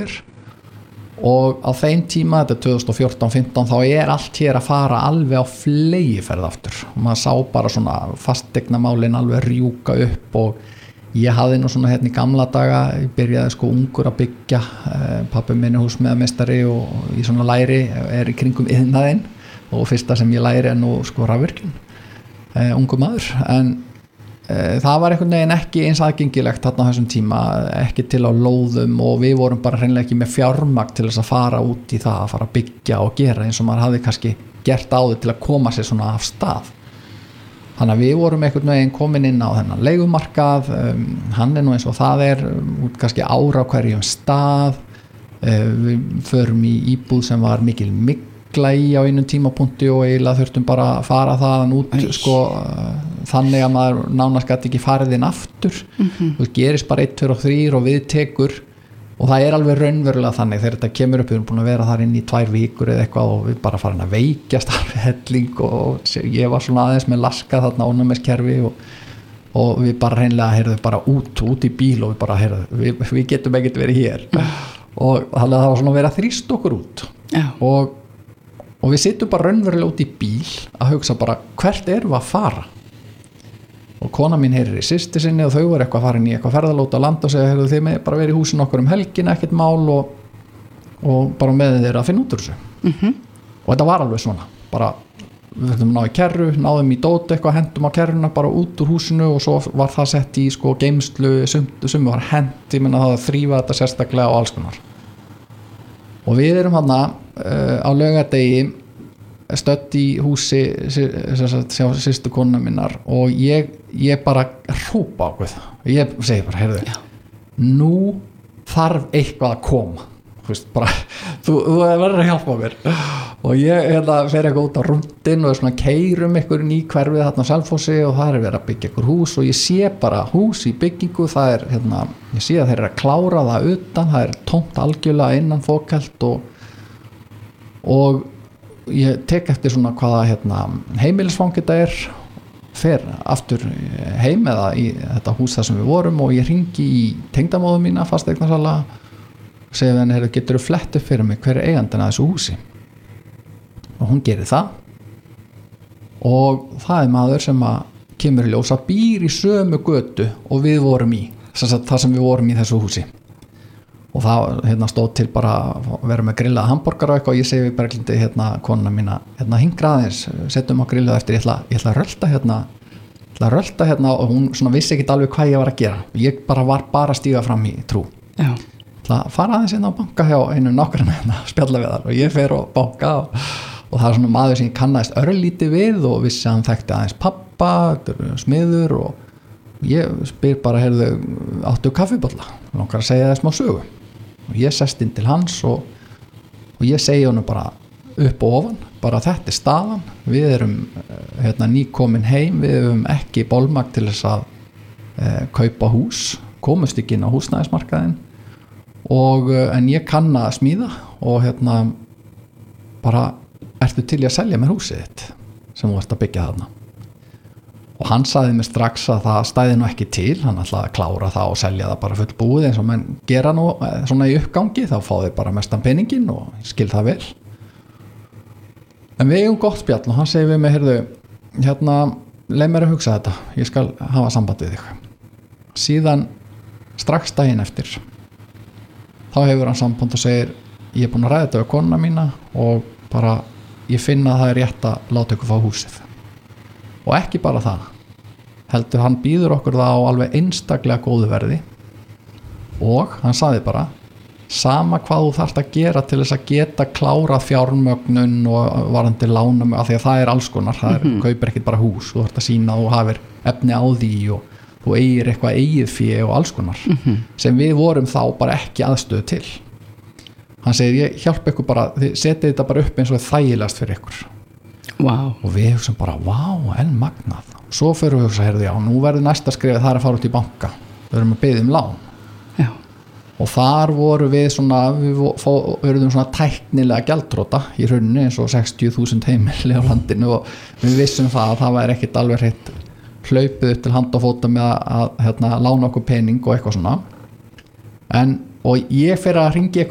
hér og á þeim tíma, þetta 2014-15 þá allt hér að fara alveg á fleygiferð aftur og maður sá bara svona fasteignamálin alveg rjúka upp og ég hafði nú svona hérna í gamla daga ég byrjaði sko ungur að byggja pabbi minn húsmeiðarmeistari og í svona læri í kringum iðnaðinn og fyrsta sem ég læri nú sko rafvirkjun ungur maður en það var einhvern veginn ekki eins aðgengilegt þarna á þessum tíma, ekki til á lóðum og við vorum bara hreinlega ekki með fjármagn til þess að fara út í það að fara að byggja og gera eins og maður hafði kannski gert áður til að koma sér svona af stað þannig að við vorum einhvern veginn komin inn á þennan leigumarkað hann nú eins og það út kannski ára á hverjum stað við förum í íbúð sem var mikil mygla í á einum tímapunkti og eiginlega þurftum bara að fara þaðan út sko þannig að maður nánast gæti ekki farið inn aftur þú gerist bara 1, 2 og 3 og við tekur og það alveg raunverulega þannig þegar þetta kemur upp við erum búin að vera þar inn í 2 vikur eða eitthvað og við bara farin að veikjast alveg helling og ég var svona aðeins með laska þarna ónæmiskerfi og við bara hreinlega heyrðu bara út í bíl og við bara heyrðu við getum ekkert verið hér og þannig að það var svona að vera að þrýsta okkur út og við sittum bara raunverulega út í bíl að hugsa bara hvert erum við að fara og kona mín heyrir í systur sinni og þau voru eitthvað farin í eitthvað ferðalót á land og segja heyrðu þið með bara verið í húsinu okkur helgina ekkert mál og bara með þeir að finna út úr þessu og þetta var alveg svona bara við höfum náðu í kerru, náðum í dót eitthvað hendum á kerruna bara út úr húsinu og svo var það sett í sko geymslu sem var hent, ég menna það að þrífa þetta sérstaklega og alls konar og við erum þarna á laugardegi stödd í húsi sjá systur konuna minnar og ég bara hrópa á Guð ég segi bara, heyrðu nú þarf eitthvað að koma þú verður að hjálpa mér og ég fer eitthvað út á rúndin og svona keyrum ykkur í hverfið þarna á Selfossi og það verið að byggja ykkur hús og ég sé bara hús í byggingu það ég sé að þeir að klára það utan það tómt algjörlega innan fókelt og ég tek eftir svona hvaða heimilisfang þetta fer aftur heim eða í þetta hús þar sem við vorum og ég hringi í tengdamóðu mína fasteignasala og segi henni, getur þú flett upp fyrir mig hver eigandinn að þessu húsi og hún gerir það og það maður sem að kemur í ljós að býr í sömu götu og við vorum í það sem við vorum í þessu húsi og það stóð til bara að vera með grillað hamborgara og eitthvað og ég segi við Berglindi konuna mína hingra aðeins, setjum á grillað eftir ég ætla að rölta og hún svona vissi ekkert alveg hvað ég var að gera ég var bara að stíga fram í trú að fara aðeins inn á banka hjá einu nákvæmna spjalla við þar og ég fer á banka og það svona maður sem ég kannaðist örlítið við og vissi að hann þekkti aðeins pappa smiður og ég spyr bara heyrðu áttu kaffibolla langar að segja það smá sögu og ég sest inn til hans og ég segi honum bara upp og ofan bara þetta staðan við erum nýkomin heim við höfum ekki bolmagn til þess að kaupa hús komust ekki inn á húsnæðismarkaðinn en ég kann að smíða og bara ertu til í að selja mér húsið þitt sem þú ert að byggja þarna og hann sagði mér strax að það stæði nú ekki til hann ætlaði að klára það og selja það bara fullbúið eins og menn gera nú svona í uppgangi þá fá þeir bara mestan peningin og skil það vel en við eigum gott spjall og hann segir við mig heyrðu leið mér að hugsa þetta ég skal hafa samband við þig síðan strax daginn eftir þá hefur hann samband og segir ég búin að ræða þetta við konuna mína og bara ég finna að það rétt að láta ykkur fá húsið og ekki bara það heldur hann býður okkur það á alveg einstaklega góðu verði og hann sagði bara sama hvað þú þarft að gera til þess að geta klárað fjármögnun og varandi lánum af því að það alls konar það kaupir ekkert bara hús þú þarft að sýna að þú hafir efni á því og þú eigir eitthvað eigið fé og alls konar sem við vorum þá bara ekki aðstöðu til hann segir ég hjálpa ykkur bara þið setið þetta bara upp eins og þægilegast fyrir ykkur og við hugsaum bara en magnað svo fyrir við hugsa já nú verður næsta skrifið það að fara út í banka við erum að biðja lán og þar voru við verðum svona tæknilega gjaldþrota í rauninni eins og 60.000 heimili á landinu og við vissum það að það væri ekkert alveg hreitt hlaupið upp til hand og fóta með að lána okkur pening og eitthvað svona og ég fer að hringi